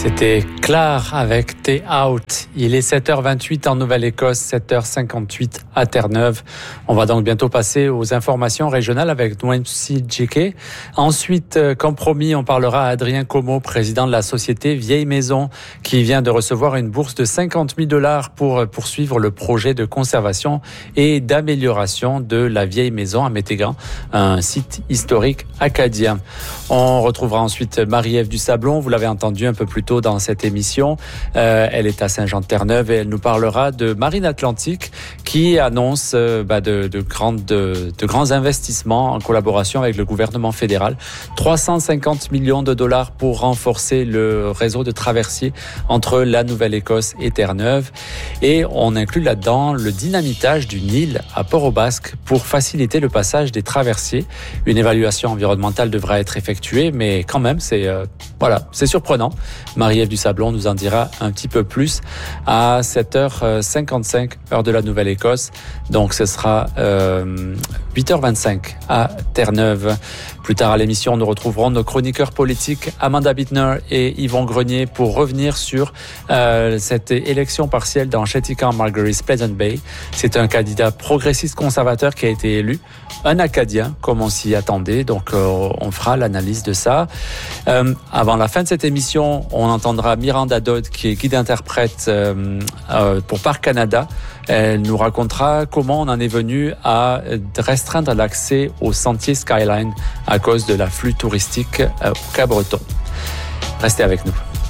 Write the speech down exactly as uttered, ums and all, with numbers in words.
C'était Claire avec T'es Out. Il est sept heures vingt-huit en Nouvelle-Écosse, sept heures cinquante-huit à Terre-Neuve. On va donc bientôt passer aux informations régionales avec Nwemsi Djike. Ensuite, comme promis, on parlera à Adrien Como, président de la société Vieille Maison, qui vient de recevoir une bourse de cinquante mille dollars pour poursuivre le projet de conservation et d'amélioration de la Vieille Maison à Métégan, un site historique acadien. On retrouvera ensuite Marie-Ève du Sablon, vous l'avez entendu un peu plus tôt dans cette émission. Euh, elle est à Saint-Jean-de-Terre-Neuve et elle nous parlera de Marine Atlantique qui annonce euh, bah, de, de, grandes, de, de grands investissements en collaboration avec le gouvernement fédéral. trois cent cinquante millions de dollars pour renforcer le réseau de traversiers entre la Nouvelle-Écosse et Terre-Neuve. Et on inclut là-dedans le dynamitage du Nil à Port-au-Basque pour faciliter le passage des traversiers. Une évaluation environnementale devra être effectuée, mais quand même, c'est euh, voilà, c'est surprenant. Marie-Ève du Sablon nous en dira un petit peu plus à sept heures cinquante-cinq, heure de la Nouvelle-Écosse. Donc ce sera euh, huit heures vingt-cinq à Terre-Neuve. Plus tard à l'émission, nous retrouverons nos chroniqueurs politiques Amanda Bittner et Yvon Grenier pour revenir sur euh, cette élection partielle dans Shettican Margaris Pleasant Bay. C'est un candidat progressiste conservateur qui a été élu, un Acadien comme on s'y attendait. Donc euh, on fera l'analyse de ça. Euh, avant la fin de cette émission, on entendra Miranda Dodd qui est guide interprète euh, euh, pour Parc Canada. Elle nous racontera comment on en est venu à restreindre l'accès au sentier Skyline à cause de l'afflux touristique au Cap-Breton. Restez avec nous.